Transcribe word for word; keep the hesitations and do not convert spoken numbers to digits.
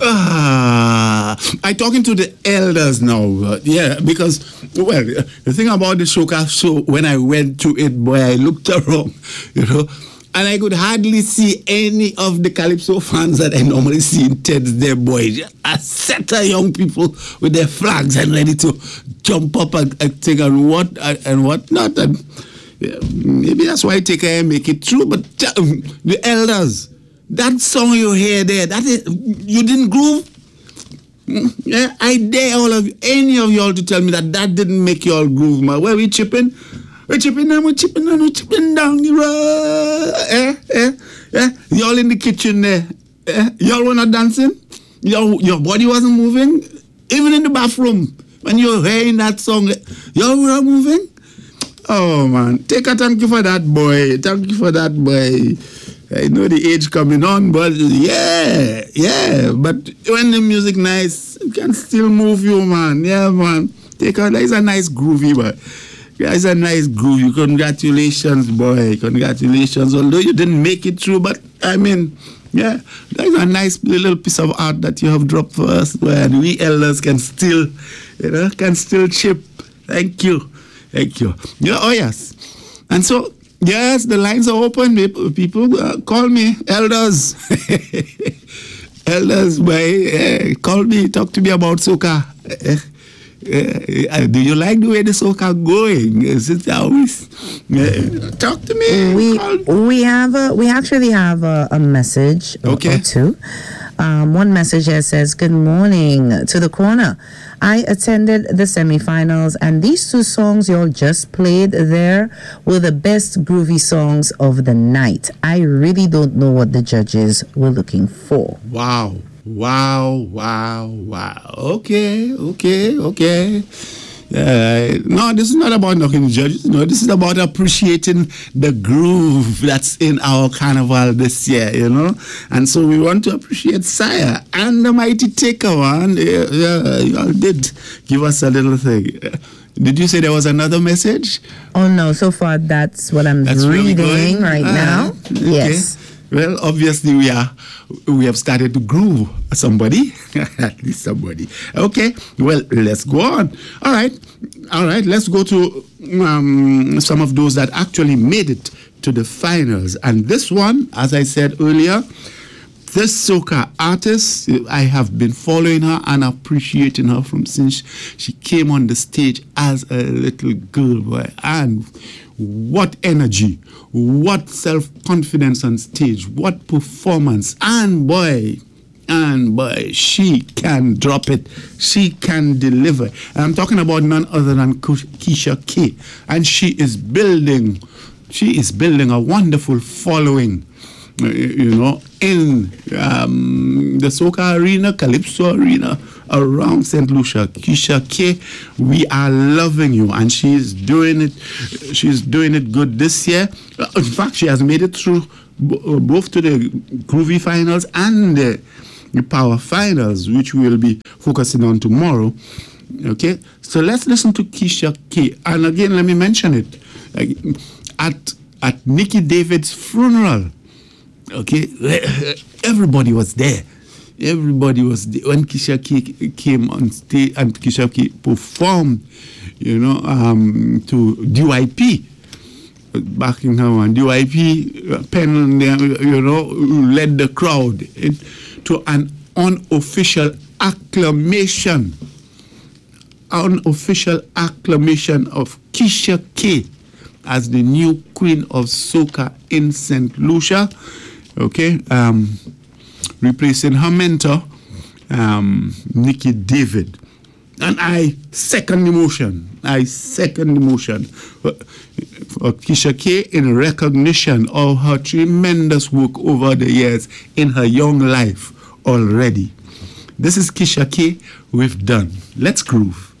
Ah, I'm talking to the elders now. Uh, yeah, because, well, the thing about the soca show, when I went to it, boy, I looked around, you know, and I could hardly see any of the Calypso fans that I normally see in Ted's there, boy. A set of young people with their flags and ready to jump up and, and take and what and what not. And yeah, maybe that's why I take care and make it through. But um, the elders, that song you hear there, that is, you didn't groove. Yeah, I dare all of you, any of y'all to tell me that that didn't make y'all groove, man. Where we chipping? We're chipping down, we're chipping down, we're chipping down the road. Eh, eh, eh. Y'all in the kitchen there. Eh? Y'all were not dancing? Your, your body wasn't moving? Even in the bathroom, when you were hearing that song, y'all were not moving? Oh, man. Take a thank you for that, boy. Thank you for that, boy. I know the age coming on, but yeah, yeah. But when the music nice, it can still move you, man. Yeah, man. Take a, that's a nice groovy, but that's a nice groovy. Congratulations, boy. Congratulations. Although you didn't make it through, but I mean, yeah, that's a nice little piece of art that you have dropped for us, where we elders can still, you know, can still chip. Thank you. Thank you. Yeah, oh, yes. And so, yes, the lines are open. People, uh, call me, elders. Elders, boy, uh, call me, talk to me about soca. Uh, uh, do you like the way the soca going? Is it always? Uh, talk to me. We call. we have a, we actually have a, a message okay. or two. Um, one message here says, "Good morning to the corner. I attended the semifinals, and these two songs you all just played there were the best groovy songs of the night. I really don't know what the judges were looking for." Wow, wow, wow, wow. Okay, okay, okay. Uh, no, this is not about knocking the judges. No, this is about appreciating the groove that's in our carnival this year, you know. And so we want to appreciate Sire and the Mighty Taker, man. Yeah, yeah, you all did give us a little thing. Did you say there was another message? Oh, no. So far, that's what I'm that's reading right uh, now. Okay. Yes. Well, obviously, we are we have started to groove somebody, at least somebody. Okay, well, let's go on. All right, all right, let's go to um, some of those that actually made it to the finals. And this one, as I said earlier, this soca artist, I have been following her and appreciating her from since she came on the stage as a little girl, boy. And what energy, what self-confidence on stage, what performance, and boy, and boy, she can drop it. She can deliver. And I'm talking about none other than Keisha K. And she is building, she is building a wonderful following, you know, in um, the soca arena, Calypso arena, around Saint Lucia. Keisha K, we are loving you, and she's doing it. She's doing it good this year. In fact, she has made it through both to the Groovy finals and the, the Power finals, which we will be focusing on tomorrow. Okay, so let's listen to Keisha K. And again, let me mention it at at Nikki David's funeral. Okay, everybody was there. Everybody was there when Keisha K came on stage and Keisha K performed, you know, um, to D Y P, Buckingham, and D Y P, Penn, you know, led the crowd to an unofficial acclamation, unofficial acclamation of Keisha K as the new queen of soca in Saint Lucia. Okay, um, replacing her mentor, um, Nikki David. And I second the motion. I second the motion for, for Keisha K in recognition of her tremendous work over the years in her young life already. This is Keisha K. We've done. Let's groove.